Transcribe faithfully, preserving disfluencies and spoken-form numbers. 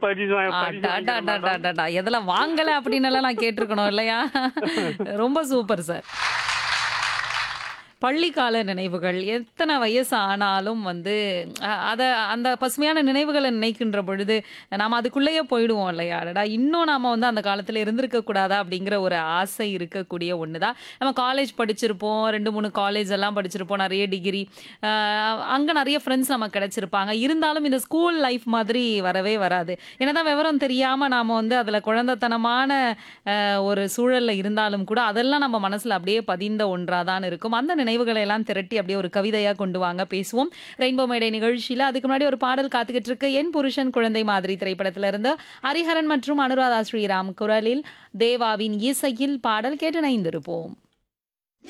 பரிசு வாங்க பரிசு வாங்கிக்கிறேன் மேடம். அடடடடடடா! எதெல்லாம் வாங்கல அப்படின்னெல்லாம் நான் கேட்டுருக்கணும் இல்லையா? ரொம்ப சூப்பர் சார். பள்ளிக்கால நினைவுகள் எத்தனை வயசு ஆனாலும் வந்து அ அத அந்த பசுமையான நினைவுகள நினைக்கின்ற பொழுது, நாம அதுக்குள்ளேயே போயிடுவோம் இல்லையா? அடடா! இன்னும் நாம வந்து அந்த காலத்துல இருந்திருக்க கூடாதா? அப்படிங்கிற ஒரு ஆசை இருக்கக்கூடிய ஒண்ணு தான். நம்ம காலேஜ் படிச்சிருப்போம். ரெண்டு, மூணு காலேஜ் எல்லாம் படிச்சிருப்போம். நெறைய டிகிரி. அ அங்க நெறைய ஃப்ரெண்ட்ஸ் நமக்கு கிடைச்சிருப்பாங்க. இருந்தாலும் இந்த ஸ்கூல் லைஃப் மாதிரி வரவே வராது. என்னதான் விவரம் தெரியாம நாம வந்து அதுல குழந்தைத்தனமான ஒரு சூழல்ல இருந்தாலும் கூட, அதெல்லாம் நம்ம மனசுல அப்படியே பதிந்த ஒன்றா தான் இருக்கும். அந்த நினைவுகளை எல்லாம் திரட்டி அப்படியே ஒரு கவிதையா கொண்டு வாங்க பேசுவோம். ரெயின்போ மேடை நிகழ்ச்சியில அதுக்கு முன்னாடி ஒரு பாடல் காத்துக்கிட்டு இருக்கு. என் புருஷன் குழந்தை மாதிரி திரைப்படத்துல இருந்து ஹரிஹரன் மற்றும் அனுராதா ஸ்ரீராம் குரலில் தேவாவின் இசையில் பாடல் கேட்டு இணைந்திருப்போம்.